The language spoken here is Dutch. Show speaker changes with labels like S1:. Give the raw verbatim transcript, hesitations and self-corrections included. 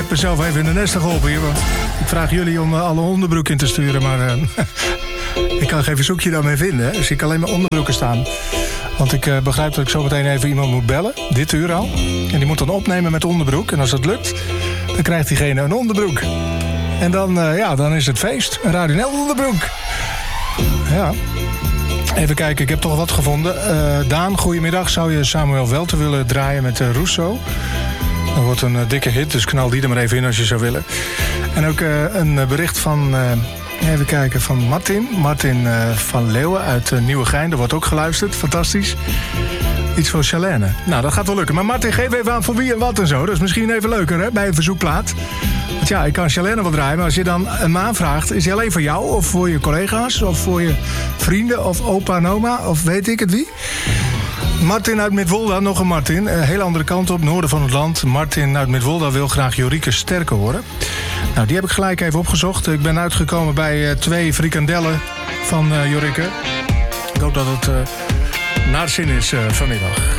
S1: heb mezelf even in de nesten geholpen hier. Want ik vraag jullie om uh, alle onderbroeken in te sturen, maar uh, ik kan geen verzoekje daarmee vinden. Hè? Dus ik kan alleen maar onderbroeken staan. Want ik uh, begrijp dat ik zo meteen even iemand moet bellen, dit uur al. En die moet dan opnemen met onderbroek. En als dat lukt, dan krijgt diegene een onderbroek. En dan, uh, ja, dan is het feest. Een Radio N L onderbroek. Ja. Even kijken, ik heb toch wat gevonden. Uh, Daan, goedemiddag. Zou je Samuel Welten willen draaien met uh, Rousseau? Dat wordt een uh, dikke hit, dus knal die er maar even in als je zou willen. En ook uh, een uh, bericht van, uh, even kijken, van Martin. Martin uh, van Leeuwen uit uh, Nieuwegein. Er wordt ook geluisterd, fantastisch. Iets voor Charlène. Nou, dat gaat wel lukken. Maar Martin, geef even aan voor wie en wat en zo. Dat is misschien even leuker, hè, bij een verzoekplaat. Want ja, ik kan Charlène wel draaien, maar als je dan een maan vraagt, is die alleen voor jou of voor je collega's of voor je vrienden of opa en oma of weet ik het wie? Martin uit Midwolda, nog een Martin. Een hele andere kant op, noorden van het land. Martin uit Midwolda wil graag Jorike Sterke horen. Nou, die heb ik gelijk even opgezocht. Ik ben uitgekomen bij uh, twee frikandellen van uh, Jorike. Ik hoop dat het uh, naar zin is uh, vanmiddag.